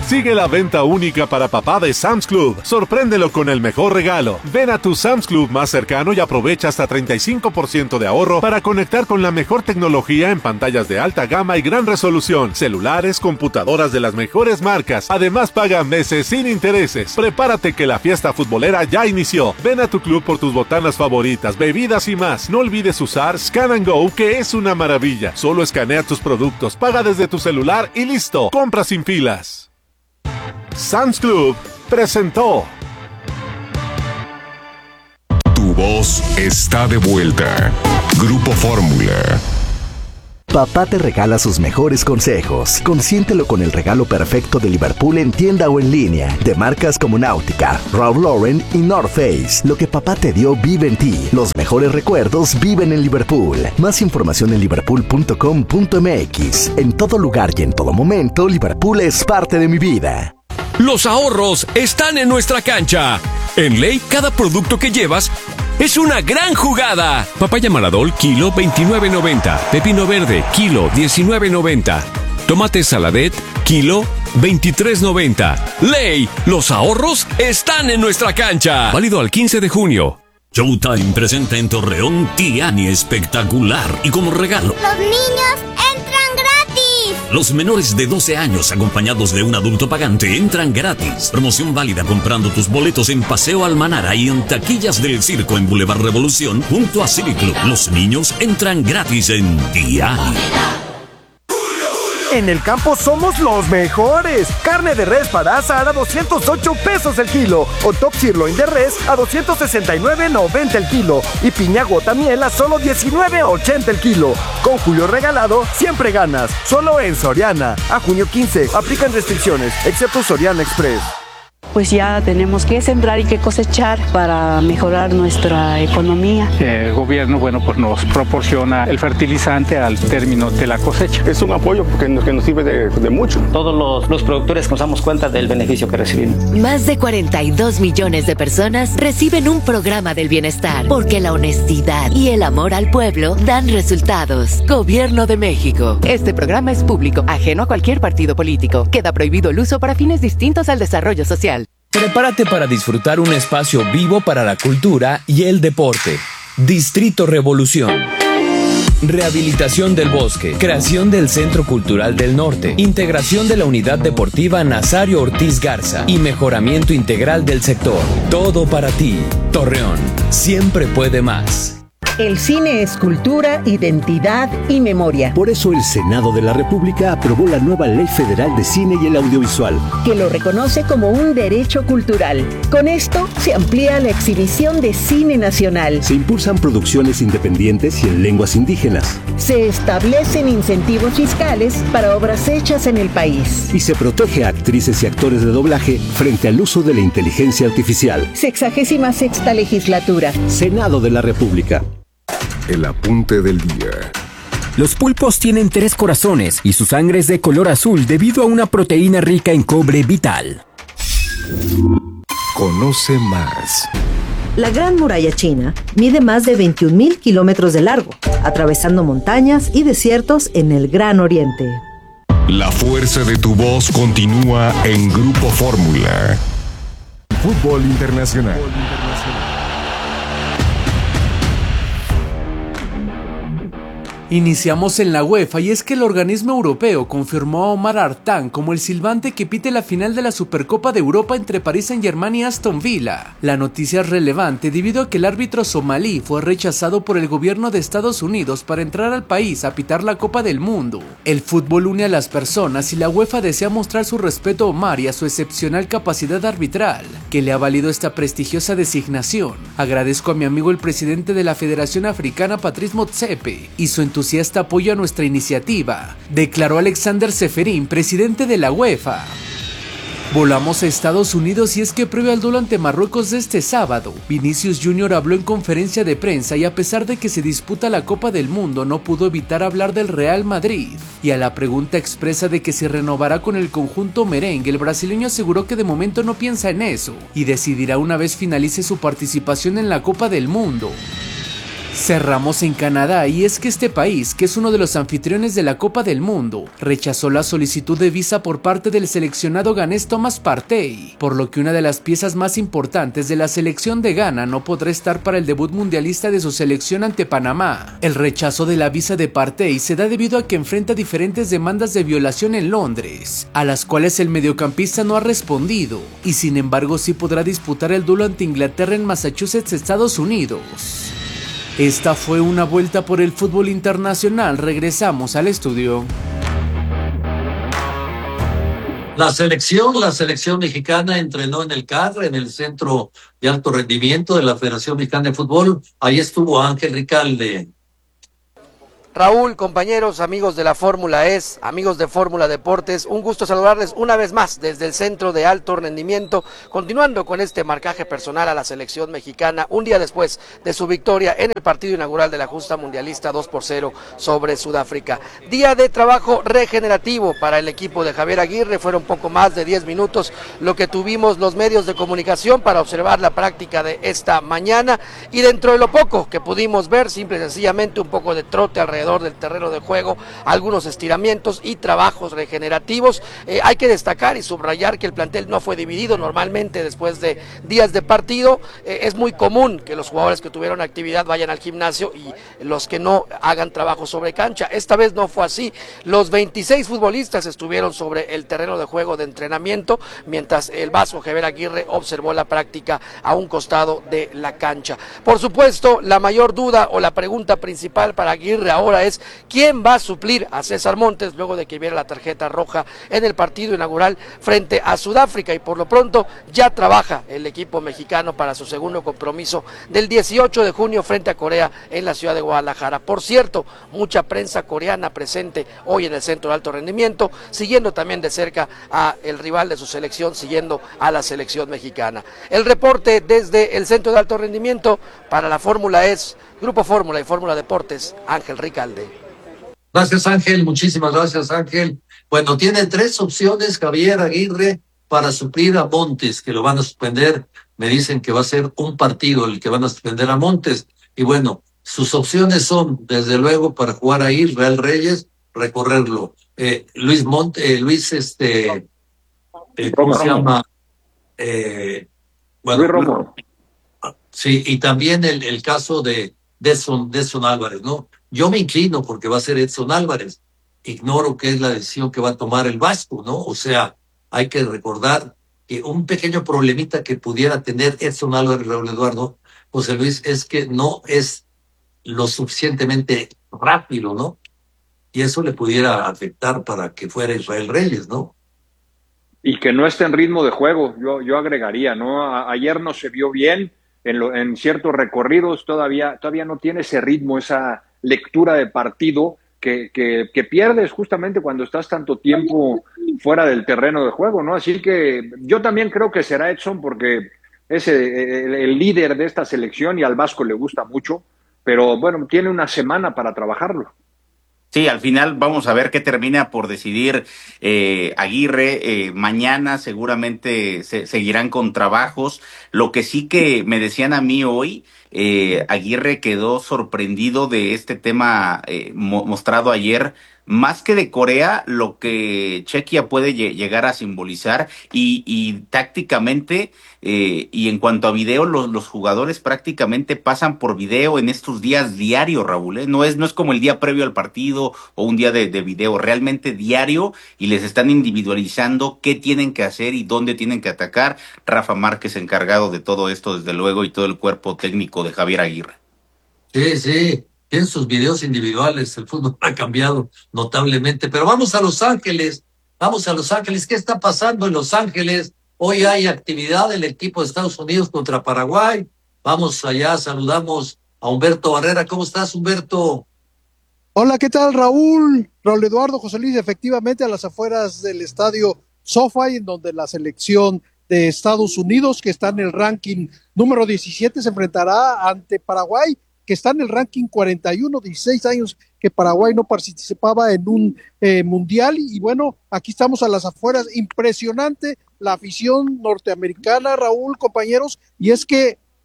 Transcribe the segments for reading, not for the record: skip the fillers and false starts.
Sigue la venta única para papá de Sam's Club. Sorpréndelo con el mejor regalo. Ven a tu Sam's Club más cercano y aprovecha hasta 35% de ahorro para conectar con la mejor tecnología en pantallas de alta gama y gran resolución, celulares, computadoras de las mejores marcas. Además, paga meses sin intereses. Prepárate que la fiesta futbolera ya inició. Ven a tu club por tus botanas favoritas, bebidas y más. No olvides usar Scan and Go, que es una maravilla. Solo escanea tus productos, paga desde tu celular y listo. Compra sin filas. Sam's Club presentó. Tu voz está de vuelta. Grupo Fórmula. Papá te regala sus mejores consejos. Consiéntelo con el regalo perfecto de Liverpool en tienda o en línea, de marcas como Nautica, Ralph Lauren y North Face. Lo que papá te dio vive en ti. Los mejores recuerdos viven en Liverpool. Más información en liverpool.com.mx. En todo lugar y en todo momento, Liverpool es parte de mi vida. Los ahorros están en nuestra cancha. En Ley, cada producto que llevas es una gran jugada. Papaya Maradol, kilo 29.90. Pepino verde, kilo 19.90. Tomate Saladet, kilo 23.90. Ley, los ahorros están en nuestra cancha. Válido al 15 de junio. Showtime presenta en Torreón Tiani Espectacular. Y como regalo, ¡los niños entran gratis! Los menores de 12 años acompañados de un adulto pagante entran gratis. Promoción válida comprando tus boletos en Paseo Almanara y en taquillas del circo en Boulevard Revolución junto a Civi-Club. Los niños entran gratis en Tiani. En el campo somos los mejores. Carne de res para asar a 208 pesos el kilo. O top sirloin de res a 269.90 el kilo. Y piña gota miel a solo 19.80 el kilo. Con Julio Regalado siempre ganas. Solo en Soriana. A junio 15. Aplican restricciones, excepto Soriana Express. Pues ya tenemos que sembrar y que cosechar para mejorar nuestra economía. El gobierno, pues nos proporciona el fertilizante al término de la cosecha. Es un apoyo que nos sirve de mucho. Todos los productores nos damos cuenta del beneficio que recibimos. Más de 42 millones de personas reciben un programa del bienestar, porque la honestidad y el amor al pueblo dan resultados. Gobierno de México. Este programa es público, ajeno a cualquier partido político. Queda prohibido el uso para fines distintos al desarrollo social. Prepárate para disfrutar un espacio vivo para la cultura y el deporte. Distrito Revolución. Rehabilitación del bosque, creación del Centro Cultural del Norte, integración de la Unidad Deportiva Nazario Ortiz Garza y mejoramiento integral del sector. Todo para ti. Torreón, siempre puede más. El cine es cultura, identidad y memoria. Por eso el Senado de la República aprobó la nueva Ley Federal de Cine y el Audiovisual, que lo reconoce como un derecho cultural. Con esto se amplía la exhibición de cine nacional. Se impulsan producciones independientes y en lenguas indígenas. Se establecen incentivos fiscales para obras hechas en el país. Y se protege a actrices y actores de doblaje frente al uso de la inteligencia artificial. 66ª legislatura. Senado de la República. El apunte del día. Los pulpos tienen 3 corazones y su sangre es de color azul debido a una proteína rica en cobre vital. Conoce más. La Gran Muralla China mide más de 21.000 kilómetros de largo, atravesando montañas y desiertos en el Gran Oriente. La fuerza de tu voz continúa en Grupo Fórmula. Fútbol Internacional. Iniciamos en la UEFA y es que el organismo europeo confirmó a Omar Artán como el silbante que pite la final de la Supercopa de Europa entre Paris Saint-Germain y Aston Villa. La noticia es relevante debido a que el árbitro somalí fue rechazado por el gobierno de Estados Unidos para entrar al país a pitar la Copa del Mundo. El fútbol une a las personas y la UEFA desea mostrar su respeto a Omar y a su excepcional capacidad arbitral, que le ha valido esta prestigiosa designación. Agradezco a mi amigo el presidente de la Federación Africana, Patrice Motsepe, y su entusiasta apoyo a nuestra iniciativa, declaró Alexander Seferin, presidente de la UEFA. Volamos a Estados Unidos y es que previo al duelo ante Marruecos de este sábado, Vinicius Jr. habló en conferencia de prensa y a pesar de que se disputa la Copa del Mundo no pudo evitar hablar del Real Madrid. Y a la pregunta expresa de que si renovará con el conjunto merengue, el brasileño aseguró que de momento no piensa en eso y decidirá una vez finalice su participación en la Copa del Mundo. Cerramos en Canadá, y es que este país, que es uno de los anfitriones de la Copa del Mundo, rechazó la solicitud de visa por parte del seleccionado ganés Thomas Partey, por lo que una de las piezas más importantes de la selección de Ghana no podrá estar para el debut mundialista de su selección ante Panamá. El rechazo de la visa de Partey se da debido a que enfrenta diferentes demandas de violación en Londres, a las cuales el mediocampista no ha respondido, y sin embargo sí podrá disputar el duelo ante Inglaterra en Massachusetts, Estados Unidos. Esta fue una vuelta por el fútbol internacional. Regresamos al estudio. La selección mexicana entrenó en el CAR, en el Centro de Alto Rendimiento de la Federación Mexicana de Fútbol. Ahí estuvo Ángel Ricalde. Raúl, compañeros, amigos de la Fórmula ES, amigos de Fórmula Deportes, un gusto saludarles una vez más desde el Centro de Alto Rendimiento, continuando con este marcaje personal a la selección mexicana un día después de su victoria en el partido inaugural de la justa mundialista 2-0 sobre Sudáfrica. Día de trabajo regenerativo para el equipo de Javier Aguirre, fueron poco más de 10 minutos lo que tuvimos los medios de comunicación para observar la práctica de esta mañana, y dentro de lo poco que pudimos ver, simple y sencillamente un poco de trote alrededor del terreno de juego, algunos estiramientos y trabajos regenerativos. Hay que destacar y subrayar que el plantel no fue dividido. Normalmente después de días de partido es muy común que los jugadores que tuvieron actividad vayan al gimnasio y los que no hagan trabajo sobre cancha. Esta vez no fue así. Los 26 futbolistas estuvieron sobre el terreno de juego de entrenamiento, mientras el Vasco Javier Aguirre observó la práctica a un costado de la cancha. Por supuesto, la mayor duda o la pregunta principal para Aguirre ahora es quién va a suplir a César Montes luego de que viera la tarjeta roja en el partido inaugural frente a Sudáfrica, y por lo pronto ya trabaja el equipo mexicano para su segundo compromiso del 18 de junio frente a Corea en la ciudad de Guadalajara. Por cierto, mucha prensa coreana presente hoy en el Centro de Alto Rendimiento, siguiendo también de cerca a el rival de su selección, siguiendo a la selección mexicana. El reporte desde el Centro de Alto Rendimiento para la Fórmula ES, Grupo Fórmula y Fórmula Deportes, Ángel Ricalde. Gracias, Ángel, muchísimas gracias, Ángel. Bueno, tiene 3 opciones Javier Aguirre para suplir a Montes, que lo van a suspender. Me dicen que va a ser un partido el que van a suspender a Montes. Y bueno, sus opciones son, desde luego, para jugar ahí, Real Reyes, recorrerlo. Luis ¿cómo se llama? Luis Romo. Sí, y también el caso de Edson Álvarez, ¿no? Yo me inclino porque va a ser Edson Álvarez. Ignoro qué es la decisión que va a tomar el Vasco, ¿no? O sea, hay que recordar que un pequeño problemita que pudiera tener Edson Álvarez, Raúl Eduardo, José Luis, es que no es lo suficientemente rápido, ¿no? Y eso le pudiera afectar para que fuera Israel Reyes, ¿no? Y que no esté en ritmo de juego, yo agregaría, ¿no? Ayer no se vio bien en ciertos recorridos, todavía no tiene ese ritmo, esa lectura de partido que pierdes justamente cuando estás tanto tiempo fuera del terreno de juego, ¿no? Así que yo también creo que será Edson, porque es el líder de esta selección y al Vasco le gusta mucho, pero bueno, tiene una semana para trabajarlo. Sí, al final vamos a ver qué termina por decidir Aguirre. Mañana seguramente seguirán con trabajos. Lo que sí que me decían a mí hoy, Aguirre quedó sorprendido de este tema mostrado ayer, más que de Corea, lo que Chequia puede llegar a simbolizar y tácticamente y en cuanto a video, los jugadores prácticamente pasan por video en estos días diario, Raúl, no es como el día previo al partido o un día de video, realmente diario, y les están individualizando qué tienen que hacer y dónde tienen que atacar. Rafa Márquez encargado de todo esto, desde luego, y todo el cuerpo técnico de Javier Aguirre. Sí, tienen sus videos individuales, el fútbol ha cambiado notablemente, pero vamos a Los Ángeles, ¿qué está pasando en Los Ángeles? Hoy hay actividad del equipo de Estados Unidos contra Paraguay, vamos allá, saludamos a Humberto Barrera. ¿Cómo estás, Humberto? Hola, ¿qué tal, Raúl Eduardo, José Luis? Efectivamente, a las afueras del estadio SoFi, en donde la selección de Estados Unidos, que está en el ranking número 17, se enfrentará ante Paraguay, que está en el ranking 41, 16 años que Paraguay no participaba en un mundial, y bueno, aquí estamos a las afueras. Impresionante la afición norteamericana, Raúl, compañeros, y es que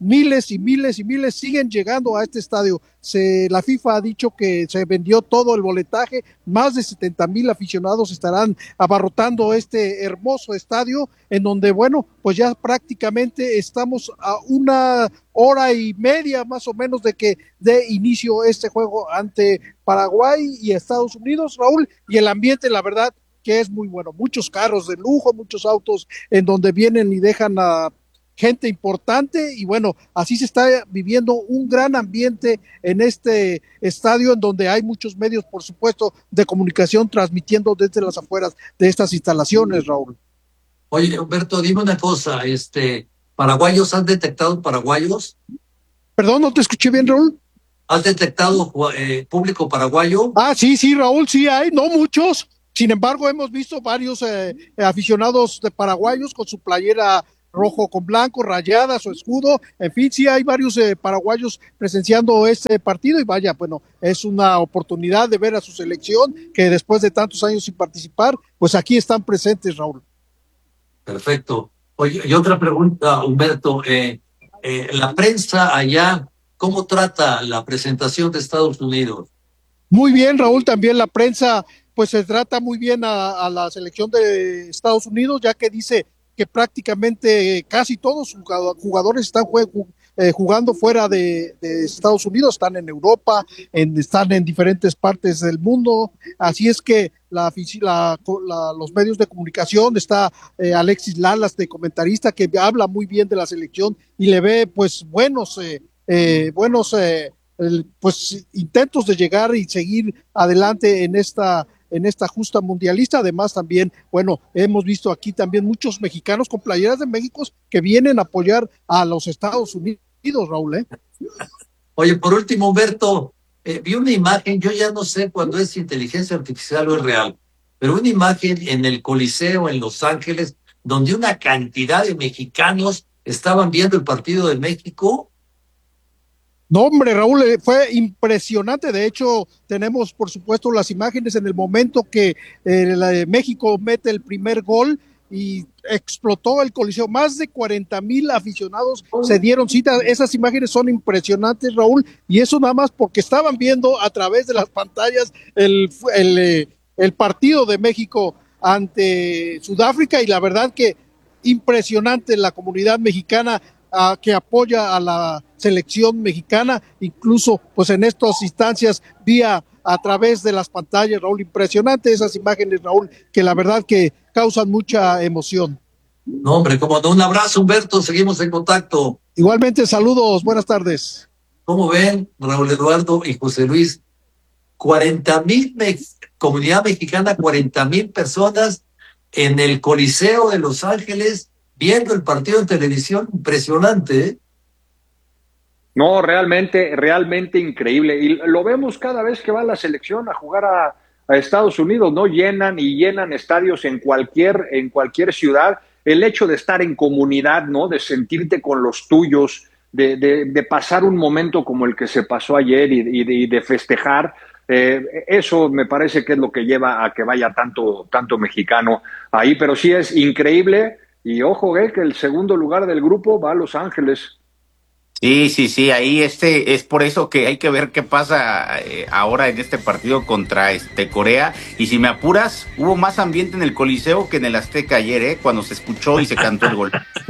miles y miles y miles siguen llegando a este estadio. La FIFA ha dicho que se vendió todo el boletaje, más de 70,000 aficionados estarán abarrotando este hermoso estadio, en donde, bueno, pues ya prácticamente estamos a 1 hora y media más o menos de que dé inicio este juego ante Paraguay y Estados Unidos, Raúl, y el ambiente, la verdad, que es muy bueno. Muchos carros de lujo, muchos autos en donde vienen y dejan a gente importante, y bueno, así se está viviendo un gran ambiente en este estadio, en donde hay muchos medios, por supuesto, de comunicación transmitiendo desde las afueras de estas instalaciones, Raúl. Oye, Humberto, dime una cosa, ¿paraguayos han detectado paraguayos? Perdón, no te escuché bien, Raúl. ¿Has detectado público paraguayo? Sí, Raúl, sí hay, no muchos. Sin embargo, hemos visto varios aficionados de paraguayos con su playera rojo con blanco, rayada, su escudo, en fin, sí hay varios paraguayos presenciando este partido, y vaya, bueno, es una oportunidad de ver a su selección, que después de tantos años sin participar, pues aquí están presentes, Raúl. Perfecto. Oye, y otra pregunta, Humberto, la prensa allá, ¿cómo trata la presentación de Estados Unidos? Muy bien, Raúl, también la prensa, pues se trata muy bien a la selección de Estados Unidos, ya que dice que prácticamente casi todos sus jugadores están jugando fuera de Estados Unidos, están en Europa, están en diferentes partes del mundo, así es que los medios de comunicación, está Alexis Lalas de comentarista, que habla muy bien de la selección y le ve pues buenos pues intentos de llegar y seguir adelante en esta justa mundialista. Además también, bueno, hemos visto aquí también muchos mexicanos con playeras de México que vienen a apoyar a los Estados Unidos, Raúl. Oye, por último, Humberto, vi una imagen, yo ya no sé cuándo es inteligencia artificial o es real, pero una imagen en el Coliseo en Los Ángeles, donde una cantidad de mexicanos estaban viendo el partido de México. No, hombre, Raúl, fue impresionante. De hecho, tenemos, por supuesto, las imágenes en el momento que México mete el primer gol y explotó el Coliseo. Más de 40,000 aficionados se dieron cita. Esas imágenes son impresionantes, Raúl, y eso nada más porque estaban viendo a través de las pantallas el partido de México ante Sudáfrica, y la verdad que impresionante la comunidad mexicana que apoya a la selección mexicana, incluso pues en estas instancias vía a través de las pantallas, Raúl. Impresionante esas imágenes, Raúl, que la verdad que causan mucha emoción. No, hombre, como no. Un abrazo, Humberto, seguimos en contacto. Igualmente, saludos, buenas tardes. ¿Cómo ven, Raúl Eduardo y José Luis? 40,000 comunidad mexicana, 40,000 personas en el Coliseo de Los Ángeles viendo el partido en televisión. Impresionante, ¿eh? No, realmente increíble. Y lo vemos cada vez que va la selección a jugar a Estados Unidos, ¿no? Llenan estadios en cualquier ciudad. El hecho de estar en comunidad, ¿no? De sentirte con los tuyos, de pasar un momento como el que se pasó ayer y de festejar, eso me parece que es lo que lleva a que vaya tanto mexicano ahí. Pero sí es increíble. Y ojo, que el segundo lugar del grupo va a Los Ángeles. Sí, ahí es por eso que hay que ver qué pasa ahora en este partido contra Corea. Y si me apuras, hubo más ambiente en el Coliseo que en el Azteca ayer, cuando se escuchó y se cantó el gol.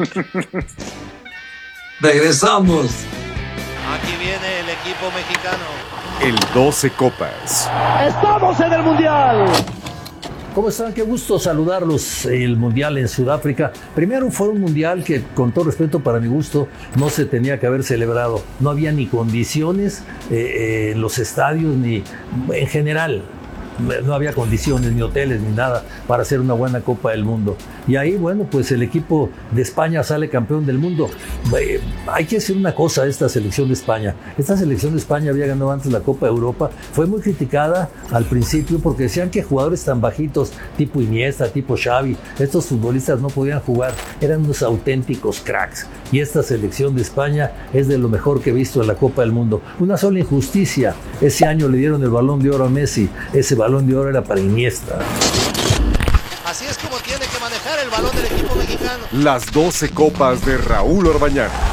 Regresamos. Aquí viene el equipo mexicano. El 12 Copas. ¡Estamos en el Mundial! ¿Cómo están? Qué gusto saludarlos. El Mundial en Sudáfrica. Primero fue un Mundial que, con todo respeto para mi gusto, no se tenía que haber celebrado. No había ni condiciones en los estadios, ni en general. No había condiciones, ni hoteles, ni nada para hacer una buena Copa del Mundo. Y ahí, bueno, pues el equipo de España sale campeón del mundo. Hay que decir una cosa, esta selección de España. Esta selección de España había ganado antes la Copa de Europa. Fue muy criticada al principio porque decían que jugadores tan bajitos, tipo Iniesta, tipo Xavi, estos futbolistas no podían jugar. Eran unos auténticos cracks. Y esta selección de España es de lo mejor que he visto en la Copa del Mundo. Una sola injusticia. Ese año le dieron el Balón de Oro a Messi. Ese Balón de Oro era para Iniesta. Así es como tiene que manejar el balón del equipo mexicano. Las 12 copas de Raúl Orbañanos.